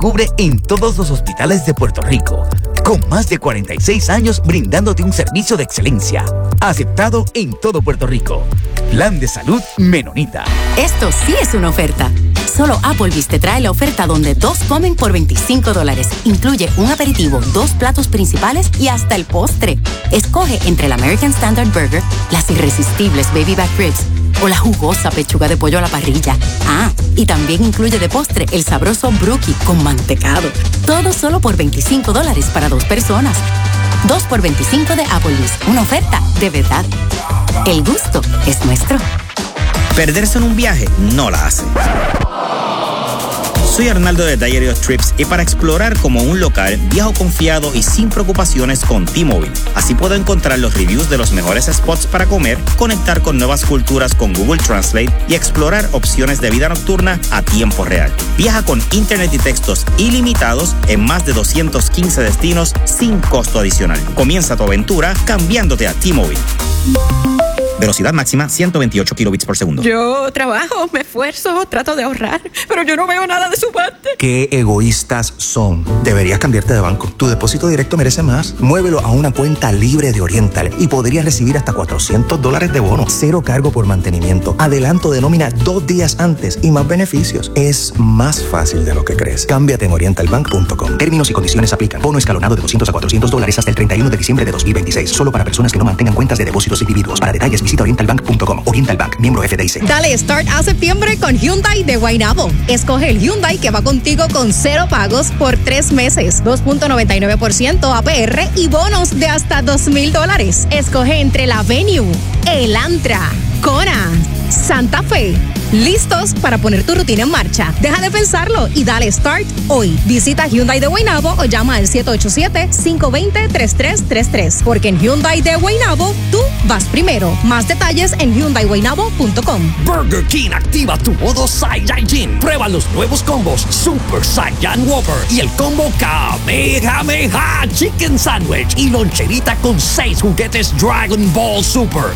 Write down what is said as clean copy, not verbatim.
cubre en todos los hospitales de Puerto Rico, con más de 46 años brindándote un servicio de excelencia, aceptado en todo Puerto Rico. Plan de Salud Menonita. Esto sí es una oferta. Solo Applebee's te trae la oferta donde 2 comen por $25. Incluye un aperitivo, 2 platos principales y hasta el postre. Escoge entre el American Standard Burger, las irresistibles Baby Back Ribs o la jugosa pechuga de pollo a la parrilla. Ah, y también incluye de postre el sabroso brookie con mantecado. Todo solo por $25 para 2 personas. 2 por $25 de Applebee's. Una oferta de verdad. El gusto es nuestro. Perderse en un viaje no la hace. Soy Arnaldo de Diary of Trips y para explorar como un local, viajo confiado y sin preocupaciones con T-Mobile. Así puedo encontrar los reviews de los mejores spots para comer, conectar con nuevas culturas con Google Translate y explorar opciones de vida nocturna a tiempo real. Viaja con internet y textos ilimitados en más de 215 destinos sin costo adicional. Comienza tu aventura cambiándote a T-Mobile. Velocidad máxima 128 kilobits por segundo. Yo trabajo, me esfuerzo, trato de ahorrar, pero yo no veo nada de su parte. Qué egoístas son. Deberías cambiarte de banco. Tu depósito directo merece más. Muévelo a una cuenta libre de Oriental y podrías recibir hasta $400 de bono. 0 cargo por mantenimiento. Adelanto de nómina 2 días antes y más beneficios. Es más fácil de lo que crees. Cámbiate en orientalbank.com. Términos y condiciones aplican. Bono escalonado de $200 a $400 hasta el 31 de diciembre de 2026. Solo para personas que no mantengan cuentas de depósitos individuos. Para detalles, visita orientalbank.com. Oriental Bank, miembro FDIC. Dale start a septiembre con Hyundai de Guaynabo. Escoge el Hyundai que va contigo con 0 pagos por 3 meses, 2.99% APR y bonos de hasta $2,000. Escoge entre la Venue, el Antra, Kona, Santa Fe. ¿Listos para poner tu rutina en marcha? Deja de pensarlo y dale start hoy. Visita Hyundai de Guaynabo o llama al 787-520-3333. Porque en Hyundai de Guaynabo, tú vas primero. Más detalles en hyundaiguaynabo.com. Burger King activa tu modo Saiyajin. Prueba los nuevos combos Super Saiyan Whopper y el combo Kamehameha Chicken Sandwich y loncherita con 6 juguetes Dragon Ball Super.